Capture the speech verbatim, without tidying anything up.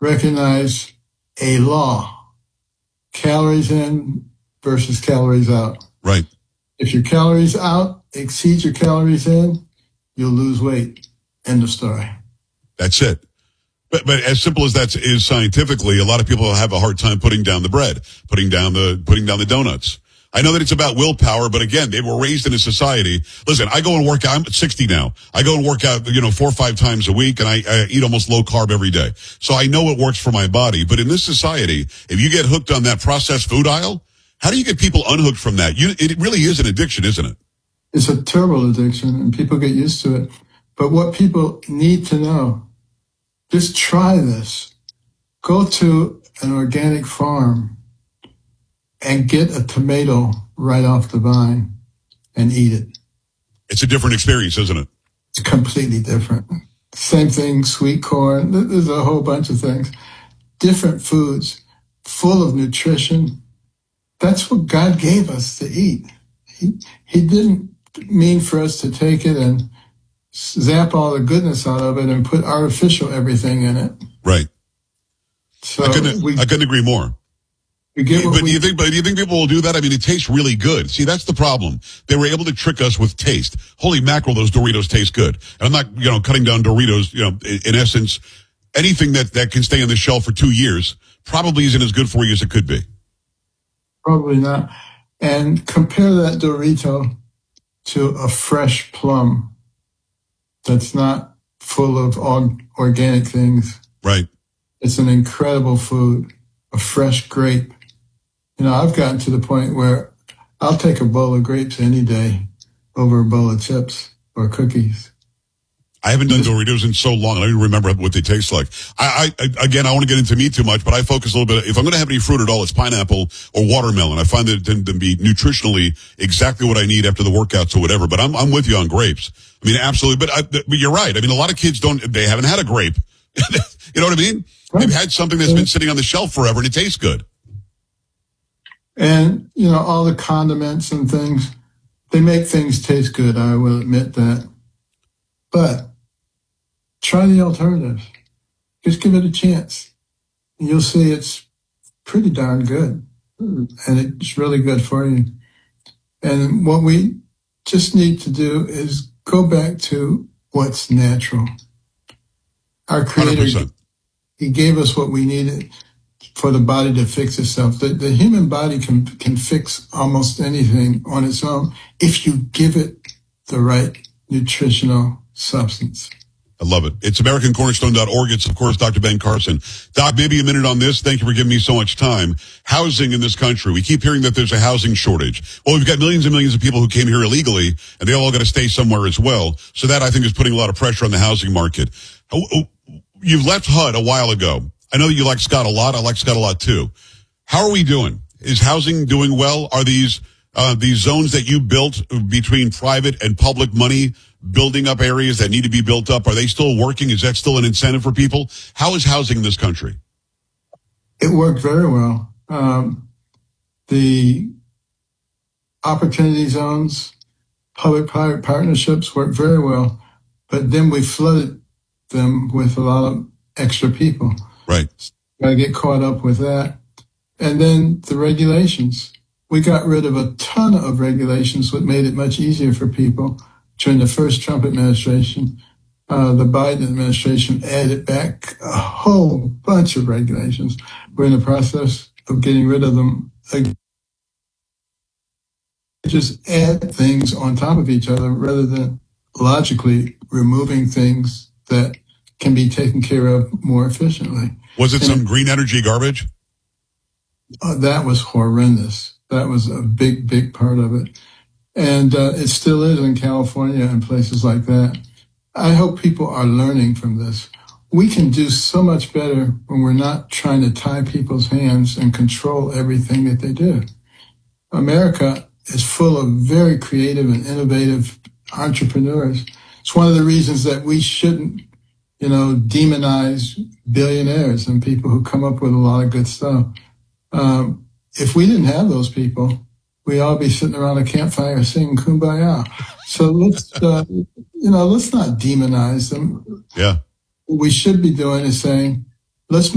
recognize a law: calories in versus calories out. Right. If your calories out exceed your calories in, you'll lose weight. End of story. That's it. But, but as simple as that is scientifically, a lot of people have a hard time putting down the bread, putting down the, putting down the donuts. I know that it's about willpower, but again, they were raised in a society. Listen, I go and work out. I'm sixty now. I go and work out, you know, four or five times a week, and I, I eat almost low carb every day. So I know it works for my body. But in this society, if you get hooked on that processed food aisle, how do you get people unhooked from that? You, it really is an addiction, isn't it? It's a terrible addiction, and people get used to it. But what people need to know, just try this. Go to an organic farm and get a tomato right off the vine and eat it. It's a different experience, isn't it? It's completely different. Same thing, sweet corn. There's a whole bunch of things. Different foods, full of nutrition. That's what God gave us to eat. He, he didn't mean for us to take it and zap all the goodness out of it and put artificial everything in it. Right. So I couldn't, we, I couldn't agree more. We get what but we, do you think? But do you think people will do that? I mean, it tastes really good. See, that's the problem. They were able to trick us with taste. Holy mackerel, those Doritos taste good. And I'm not, you know, cutting down Doritos. You know, in, in essence, anything that that can stay on the shelf for two years probably isn't as good for you as it could be. Probably not. And compare that Dorito to a fresh plum that's not full of all organic things. Right. It's an incredible food. A fresh grape. You know, I've gotten to the point where I'll take a bowl of grapes any day over a bowl of chips or cookies. I haven't done Doritos in so long. I don't even remember what they taste like. I, I again, I want to get into meat too much, but I focus a little bit. If I'm going to have any fruit at all, it's pineapple or watermelon. I find that it to be nutritionally exactly what I need after the workouts or whatever. But I'm I'm with you on grapes. I mean, absolutely. But, I, but you're right. I mean, a lot of kids don't. They haven't had a grape. You know what I mean? They've had something that's been sitting on the shelf forever, and it tastes good. And, you know, all the condiments and things, they make things taste good, I will admit that. But try the alternatives. Just give it a chance. And you'll see it's pretty darn good. And it's really good for you. And what we just need to do is go back to what's natural. Our Creator, one hundred percent. He gave us what we needed for the body to fix itself. The, the human body can can fix almost anything on its own if you give it the right nutritional substance. I love it. It's American Cornerstone dot org. It's, of course, Doctor Ben Carson. Doc, maybe a minute on this. Thank you for giving me so much time. Housing in this country. We keep hearing that there's a housing shortage. Well, we've got millions and millions of people who came here illegally, and they all got to stay somewhere as well. So that, I think, is putting a lot of pressure on the housing market. You've left H U D a while ago. I know you like Scott a lot. I like Scott a lot, too. How are we doing? Is housing doing well? Are these uh, these zones that you built between private and public money building up areas that need to be built up, are they still working? Is that still an incentive for people? How is housing in this country? It worked very well. Um, the opportunity zones, public-private partnerships worked very well, but then we flooded them with a lot of extra people. Right. Got to get caught up with that. And then the regulations. We got rid of a ton of regulations, which made it much easier for people. During the first Trump administration, uh, the Biden administration added back a whole bunch of regulations. We're in the process of getting rid of them. Just add things on top of each other rather than logically removing things that can be taken care of more efficiently. Was it and some green energy garbage? Uh, that was horrendous. That was a big, big part of it. And uh, it still is in California and places like that. I hope people are learning from this. We can do so much better when we're not trying to tie people's hands and control everything that they do. America is full of very creative and innovative entrepreneurs. It's one of the reasons that we shouldn't, you know, demonize billionaires and people who come up with a lot of good stuff. Um, if we didn't have those people, we'd all be sitting around a campfire singing Kumbaya. So let's, uh, you know, let's not demonize them. Yeah. What we should be doing is saying, let's